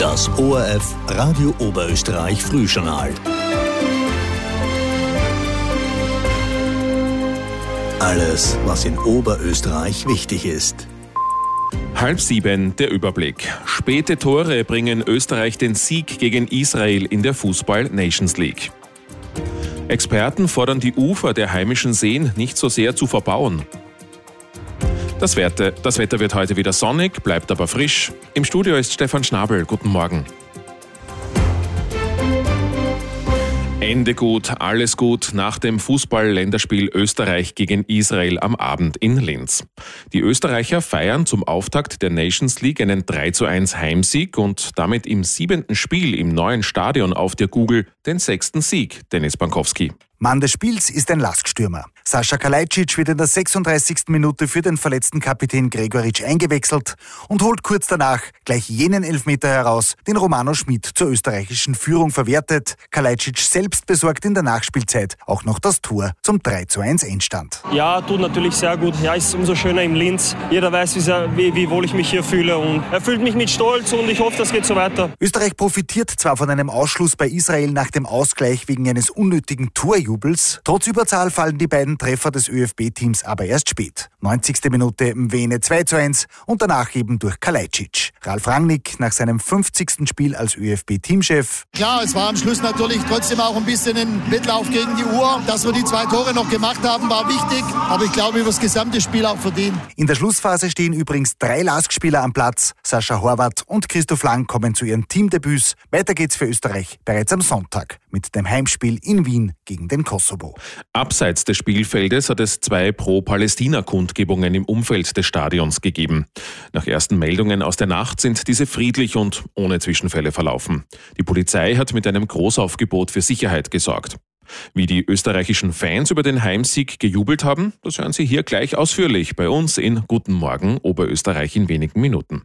Das ORF Radio Oberösterreich Frühjournal. Alles, was in Oberösterreich wichtig ist. 6:30 der Überblick. Späte Tore bringen Österreich den Sieg gegen Israel in der Fußball-Nations League. Experten fordern die Ufer der heimischen Seen nicht so sehr zu verbauen. Das Wetter wird heute wieder sonnig, bleibt aber frisch. Im Studio ist Stefan Schnabel. Guten Morgen. Ende gut, alles gut nach dem Fußball-Länderspiel Österreich gegen Israel am Abend in Linz. Die Österreicher feiern zum Auftakt der Nations League einen 3:1 Heimsieg und damit im 7. Spiel im neuen Stadion auf der Google den 6. Sieg, Dennis Bankowski. Mann des Spiels ist ein Laststürmer. Sascha Kalajdzic wird in der 36. Minute für den verletzten Kapitän Gregoritsch eingewechselt und holt kurz danach gleich jenen Elfmeter heraus, den Romano Schmid zur österreichischen Führung verwertet. Kalajdzic selbst besorgt in der Nachspielzeit auch noch das Tor zum 3:1 Endstand. Ja, tut natürlich sehr gut. Ja, ist umso schöner im Linz. Jeder weiß, wie wohl ich mich hier fühle und erfüllt mich mit Stolz und ich hoffe, das geht so weiter. Österreich profitiert zwar von einem Ausschluss bei Israel nach dem Ausgleich wegen eines unnötigen Torjubels. Trotz Überzahl fallen die beiden Treffer des ÖFB-Teams aber erst spät. 90. Minute Mwene 2:1 und danach eben durch Kalajdzic. Ralf Rangnick nach seinem 50. Spiel als ÖFB-Teamchef. Klar, es war am Schluss natürlich trotzdem auch ein bisschen ein Wettlauf gegen die Uhr. Dass wir die 2 Tore noch gemacht haben, war wichtig, aber ich glaube über das gesamte Spiel auch verdient. In der Schlussphase stehen übrigens 3 LASK-Spieler am Platz. Sascha Horvath und Christoph Lang kommen zu ihren Teamdebüts. Weiter geht's für Österreich bereits am Sonntag mit dem Heimspiel in Wien gegen den Kosovo. Abseits des Spielfeldes hat es 2 Pro-Palästina-Kundgebungen im Umfeld des Stadions gegeben. Nach ersten Meldungen aus der Nacht sind diese friedlich und ohne Zwischenfälle verlaufen. Die Polizei hat mit einem Großaufgebot für Sicherheit gesorgt. Wie die österreichischen Fans über den Heimsieg gejubelt haben, das hören Sie hier gleich ausführlich bei uns in Guten Morgen Oberösterreich in wenigen Minuten.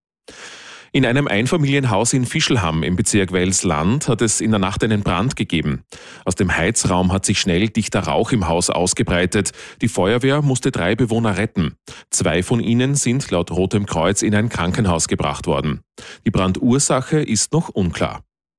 In einem Einfamilienhaus in Fischlham im Bezirk Wels-Land hat es in der Nacht einen Brand gegeben. Aus dem Heizraum hat sich schnell dichter Rauch im Haus ausgebreitet. Die Feuerwehr musste 3 Bewohner retten. 2 von ihnen sind laut Rotem Kreuz in ein Krankenhaus gebracht worden. Die Brandursache ist noch unklar.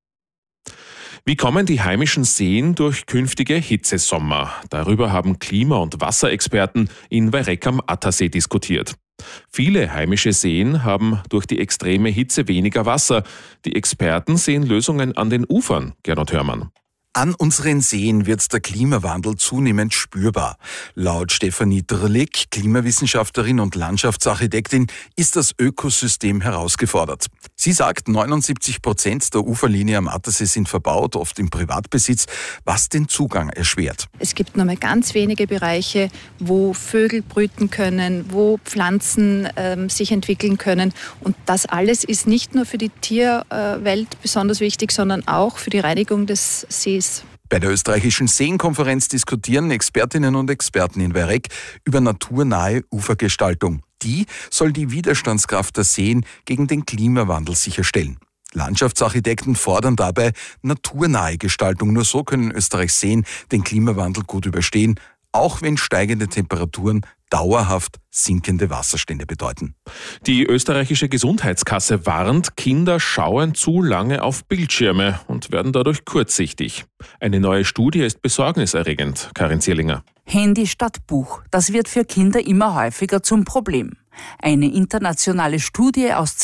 Wie kommen die heimischen Seen durch künftige Hitzesommer? Darüber haben Klima- und Wasserexperten in Weirek am Attersee diskutiert. Viele heimische Seen haben durch die extreme Hitze weniger Wasser. Die Experten sehen Lösungen an den Ufern, Gernot Hörmann. An unseren Seen wird der Klimawandel zunehmend spürbar. Laut Stefanie Drlik, Klimawissenschaftlerin und Landschaftsarchitektin, ist das Ökosystem herausgefordert. Sie sagt, 79% der Uferlinie am Attersee sind verbaut, oft im Privatbesitz, was den Zugang erschwert. Es gibt nur mal ganz wenige Bereiche, wo Vögel brüten können, wo Pflanzen sich entwickeln können. Und das alles ist nicht nur für die Tierwelt besonders wichtig, sondern auch für die Reinigung des Sees. Bei der österreichischen Seenkonferenz diskutieren Expertinnen und Experten in Weirek über naturnahe Ufergestaltung. Die soll die Widerstandskraft der Seen gegen den Klimawandel sicherstellen. Landschaftsarchitekten fordern dabei naturnahe Gestaltung. Nur so können Österreichs Seen den Klimawandel gut überstehen, auch wenn steigende Temperaturen dauerhaft sinkende Wasserstände bedeuten. Die österreichische Gesundheitskasse warnt, Kinder schauen zu lange auf Bildschirme und werden dadurch kurzsichtig. Eine neue Studie ist besorgniserregend. Karin Zierlinger. Handy statt Buch, das wird für Kinder immer häufiger zum Problem. Eine internationale Studie aus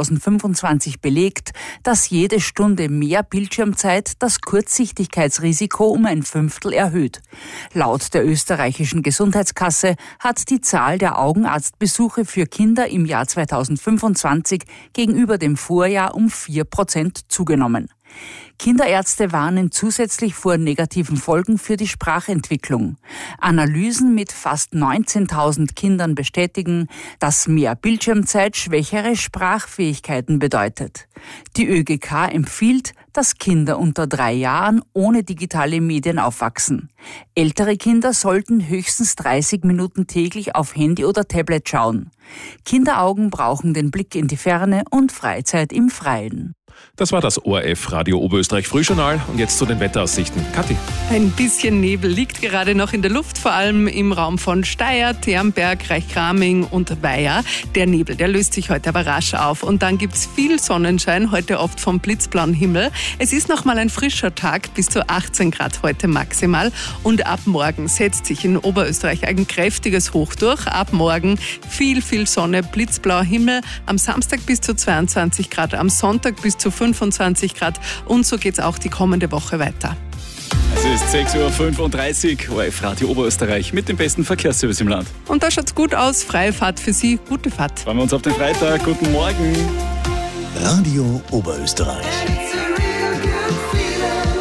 2025 belegt, dass jede Stunde mehr Bildschirmzeit das Kurzsichtigkeitsrisiko um 1/5 erhöht. Laut der österreichischen Gesundheitskasse hat die Zahl der Augenarztbesuche für Kinder im Jahr 2025 gegenüber dem Vorjahr um 4% zugenommen. Kinderärzte warnen zusätzlich vor negativen Folgen für die Sprachentwicklung. Analysen mit fast 19.000 Kindern bestätigen, dass mehr Bildschirmzeit schwächere Sprachfähigkeiten bedeutet. Die ÖGK empfiehlt, dass Kinder unter 3 Jahren ohne digitale Medien aufwachsen. Ältere Kinder sollten höchstens 30 Minuten täglich auf Handy oder Tablet schauen. Kinderaugen brauchen den Blick in die Ferne und Freizeit im Freien. Das war das ORF Radio Oberösterreich Frühjournal und jetzt zu den Wetteraussichten. Kathi. Ein bisschen Nebel liegt gerade noch in der Luft, vor allem im Raum von Steyr, Ternberg, Reichkraming und Weiher. Der Nebel, der löst sich heute aber rasch auf und dann gibt's viel Sonnenschein, heute oft vom blitzblauen Himmel. Es ist nochmal ein frischer Tag, bis zu 18 Grad heute maximal und ab morgen setzt sich in Oberösterreich ein kräftiges Hoch durch. Ab morgen viel Sonne, blitzblauer Himmel, am Samstag bis zu 22 Grad, am Sonntag bis zu 25 Grad und so geht's auch die kommende Woche weiter. Es ist 6.35 Uhr, ORF Radio Oberösterreich mit dem besten Verkehrsservice im Land. Und da schaut's gut aus, freie Fahrt für Sie, gute Fahrt. Freuen wir uns auf den Freitag, guten Morgen. Radio Oberösterreich.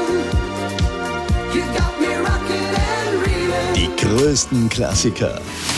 Die größten Klassiker